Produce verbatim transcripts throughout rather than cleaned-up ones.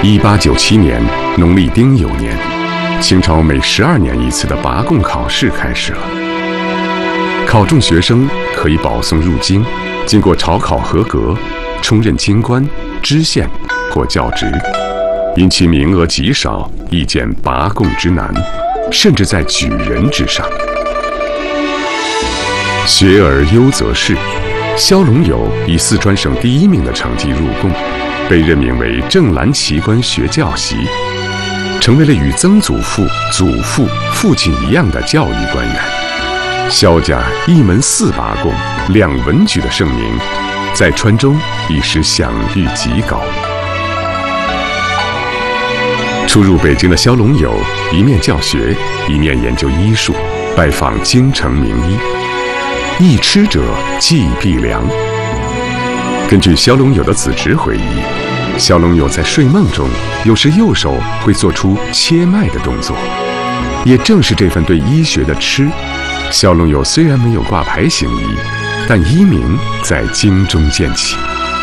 一八九七年农历丁酉年，清朝每十二年一次的拔贡考试开始了。考中学生可以保送入京，经过朝考合格，充任京官、知县或教职。因其名额极少，亦见拔贡之难，甚至在举人之上。学而优则仕，萧龙友以四川省第一名的成绩入贡，被任命为正蓝旗官学教习，成为了与曾祖父、祖父、父亲一样的教育官员。萧家一门四拔贡、两文举的盛名，在川中一时享誉极高。初入北京的萧龙友，一面教学，一面研究医术，拜访京城名医。易吃者忌必良。根据萧龙友的子侄回忆，萧龙友在睡梦中，有时右手会做出切脉的动作。也正是这份对医学的痴，萧龙友虽然没有挂牌行医，但医名在京中建起。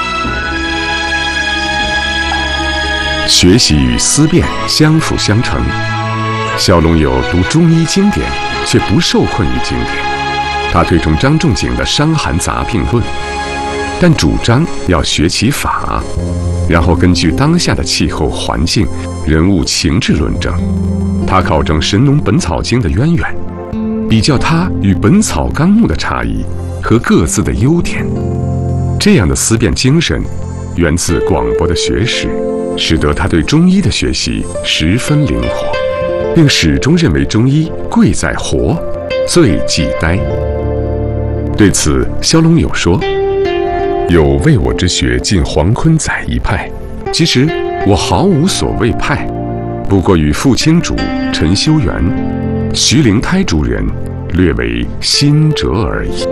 学习与思辨相辅相成，萧龙友读中医经典，却不受困于经典。他推崇张仲景的《伤寒杂病论》，但主张要学其法，然后根据当下的气候环境、人物情志论证。他考证《神农本草经》的渊源，比较它与《本草纲目》的差异和各自的优点。这样的思辨精神，源自广博的学识，使得他对中医的学习十分灵活，并始终认为中医贵在活，最忌呆。对此，萧龙友说：“有为我之学进黄坤载一派，其实我毫无所谓派，不过与傅青主、陈修元、徐灵胎诸人略为新哲而已。”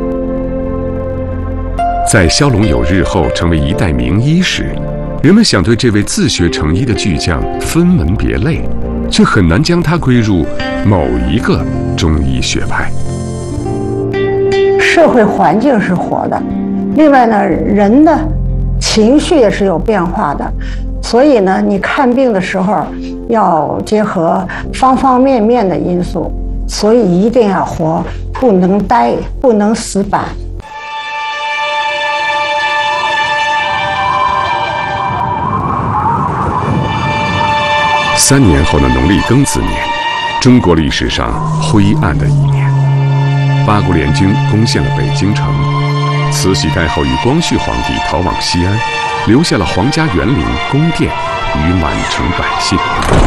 在萧龙友日后成为一代名医时，人们想对这位自学成医的巨匠分门别类，却很难将他归入某一个中医学派。 社会环境是活的，另外呢，人的情绪也是有变化的，所以呢，你看病的时候要结合方方面面的因素，所以一定要活，不能呆，不能死板。 三年后的农历庚子年，中国历史上灰暗的一年。八国联军攻陷了北京城，慈禧太后与光绪皇帝逃往西安，留下了皇家园林、宫殿与满城百姓。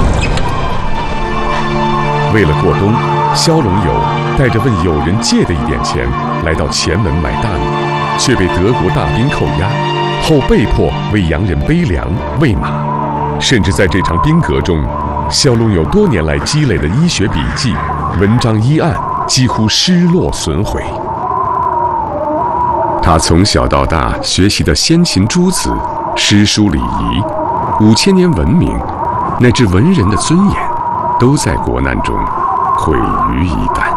为了过冬，萧龙友带着问友人借的一点钱，来到前门买大米，却被德国大兵扣押，后被迫为洋人背粮喂马。甚至在这场兵革中，萧龙友多年来积累的医学笔记、文章医案几乎失落损毁。他从小到大学习的先秦诸子、诗书礼仪、五千年文明，乃至文人的尊严，都在国难中毁于一旦。